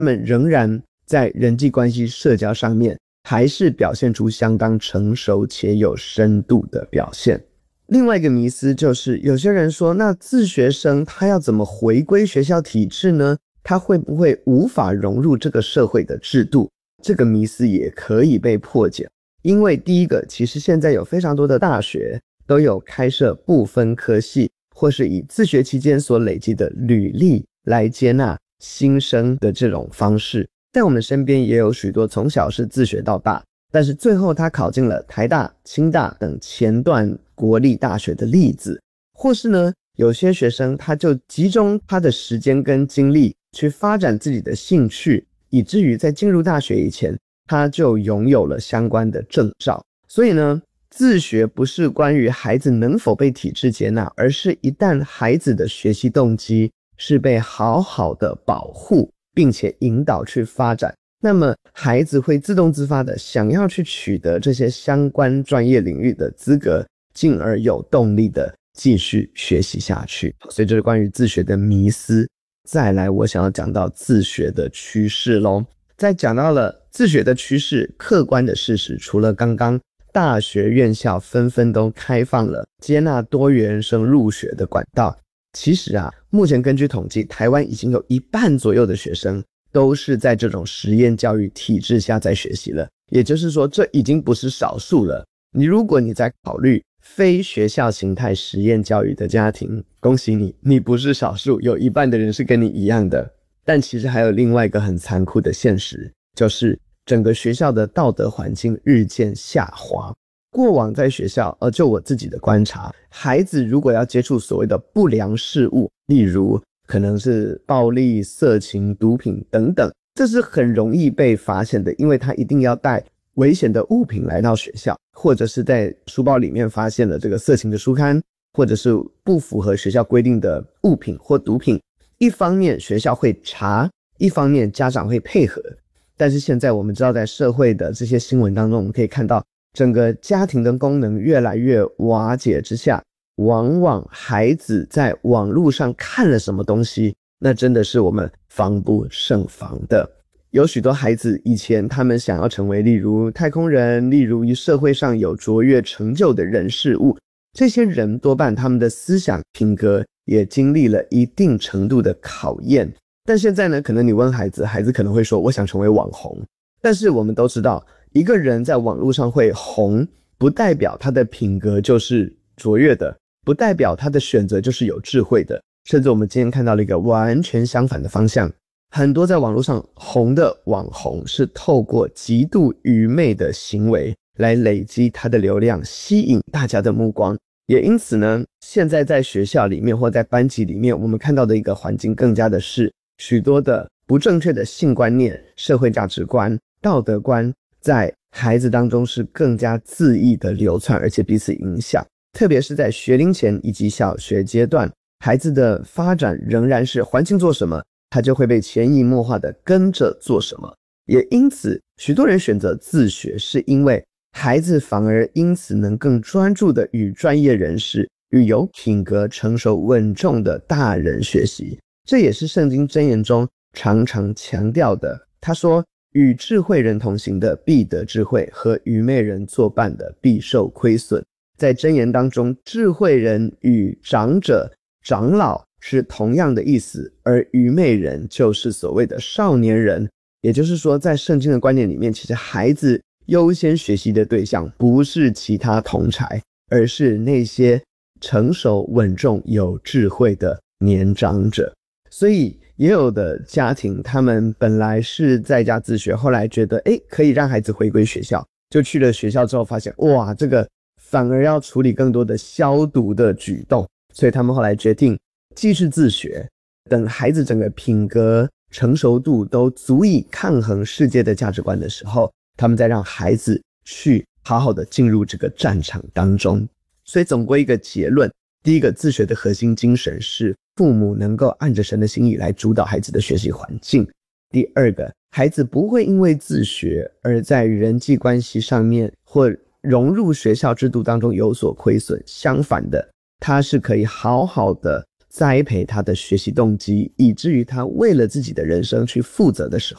他们仍然在人际关系社交上面还是表现出相当成熟且有深度的表现。另外一个迷思就是有些人说，那自学生他要怎么回归学校体制呢？他会不会无法融入这个社会的制度？这个迷思也可以被破解。因为第一个，其实现在有非常多的大学都有开设不分科系或是以自学期间所累积的履历来接纳新生的这种方式。在我们身边也有许多从小是自学到大，但是最后他考进了台大、清大等前段国立大学的例子。或是呢，有些学生他就集中他的时间跟精力去发展自己的兴趣，以至于在进入大学以前他就拥有了相关的证照。所以呢，自学不是关于孩子能否被体制接纳，而是一旦孩子的学习动机是被好好的保护并且引导去发展，那么孩子会自动自发的想要去取得这些相关专业领域的资格，进而有动力的继续学习下去。所以这是关于自学的迷思。再来我想要讲到自学的趋势咯。在讲到了自学的趋势，客观的事实除了刚刚大学院校纷纷都开放了接纳多元生入学的管道，其实目前根据统计，台湾已经有1半左右的学生都是在这种实验教育体制下在学习了。也就是说，这已经不是少数了。如果你在考虑非学校形态实验教育的家庭，恭喜你，你不是少数，有1半的人是跟你一样的。但其实还有另外一个很残酷的现实，就是整个学校的道德环境日渐下滑。过往在学校，就我自己的观察，孩子如果要接触所谓的不良事物，例如可能是暴力、色情、毒品等等，这是很容易被发现的，因为他一定要带危险的物品来到学校，或者是在书包里面发现了这个色情的书刊，或者是不符合学校规定的物品或毒品。一方面学校会查，一方面家长会配合。但是现在我们知道，在社会的这些新闻当中，我们可以看到整个家庭的功能越来越瓦解之下，往往孩子在网络上看了什么东西，那真的是我们防不胜防的。有许多孩子以前他们想要成为例如太空人，例如于社会上有卓越成就的人事物，这些人多半他们的思想品格也经历了一定程度的考验。但现在呢，可能你问孩子，孩子可能会说我想成为网红。但是我们都知道，一个人在网络上会红，不代表他的品格就是卓越的，不代表他的选择就是有智慧的。甚至我们今天看到了一个完全相反的方向，很多在网络上红的网红是透过极度愚昧的行为来累积他的流量，吸引大家的目光。也因此呢，现在在学校里面或在班级里面，我们看到的一个环境更加的是许多的不正确的性观念、社会价值观、道德观在孩子当中是更加恣意的流窜，而且彼此影响。特别是在学龄前以及小学阶段，孩子的发展仍然是环境做什么，他就会被潜移默化的跟着做什么。也因此，许多人选择自学，是因为孩子反而因此能更专注的与专业人士、与有品格、成熟稳重的大人学习。这也是圣经箴言中常常强调的。他说，与智慧人同行的必得智慧，和愚昧人作伴的必受亏损。在箴言当中，智慧人与长者、长老是同样的意思，而愚昧人就是所谓的少年人。也就是说，在圣经的观念里面，其实孩子优先学习的对象不是其他同侪，而是那些成熟稳重有智慧的年长者。所以也有的家庭，他们本来是在家自学，后来觉得可以让孩子回归学校，就去了学校之后发现，哇，这个反而要处理更多的消毒的举动，所以他们后来决定继续自学，等孩子整个品格成熟度都足以抗衡世界的价值观的时候，他们再让孩子去好好的进入这个战场当中。所以总归一个结论，第一个，自学的核心精神是父母能够按着神的心意来主导孩子的学习环境。第二个，孩子不会因为自学而在人际关系上面或融入学校制度当中有所亏损，相反的，他是可以好好的栽培他的学习动机，以至于他为了自己的人生去负责的时候，